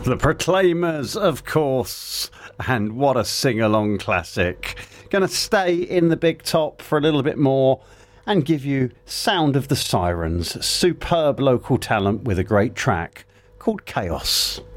The Proclaimers, of course. And what a sing-along classic. Going to stay in the big top for a little bit more and give you Sound of the Sirens. Superb local talent with a great track called Chaos.